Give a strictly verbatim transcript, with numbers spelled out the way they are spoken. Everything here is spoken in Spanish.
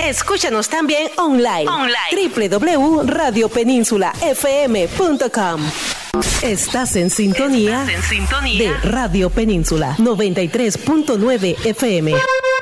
Escúchanos también online. Online. doble u doble u doble u punto radio península f m punto com. Estás en sintonía, Estás en sintonía de Radio Península noventa y tres punto nueve F M.